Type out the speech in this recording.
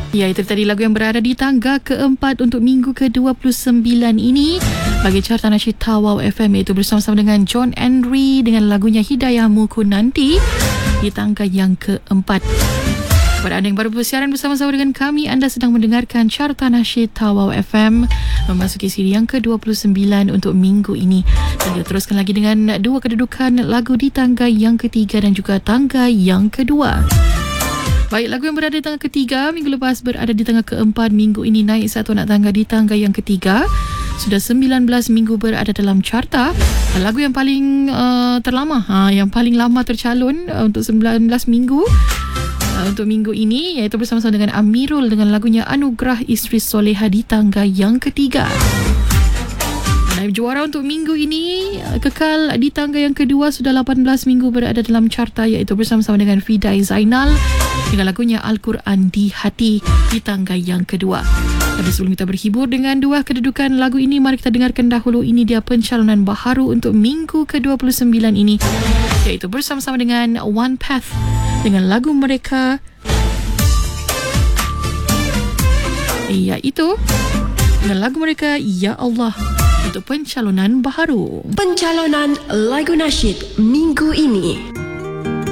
Ya, itu tadi lagu yang berada di tangga keempat untuk minggu ke-29 ini bagi carta nasyid Tawau FM, iaitu bersama-sama dengan John Henry dengan lagunya Hidayahmu Ku Nanti di tangga yang keempat. Kepada anda yang baru bersiaran bersama-sama dengan kami, anda sedang mendengarkan carta nasyid Tawau FM memasuki siri yang ke-29 untuk minggu ini. Dan kita teruskan lagi dengan dua kedudukan lagu di tangga yang ketiga dan juga tangga yang kedua. Baik, lagu yang berada di tangga ketiga minggu lepas berada di tangga keempat, minggu ini naik satu anak tangga di tangga yang ketiga. Sudah 19 minggu berada dalam carta. Lagu yang paling terlama, yang paling lama tercalon untuk 19 minggu untuk minggu ini, iaitu bersama-sama dengan Amirul dengan lagunya Anugerah Isteri Soleha di tangga yang ketiga. Juara untuk minggu ini kekal di tangga yang kedua, sudah 18 minggu berada dalam carta, iaitu bersama-sama dengan Fidai Zainal dengan lagunya Al-Quran di Hati di tangga yang kedua. Tapi sebelum kita berhibur dengan dua kedudukan lagu ini, mari kita dengarkan dahulu ini dia pencalonan baharu untuk minggu ke-29 ini, iaitu bersama-sama dengan One Path dengan lagu mereka, iaitu dengan lagu mereka Ya Allah, untuk pencalonan baharu. Pencalonan lagu nasyid minggu ini.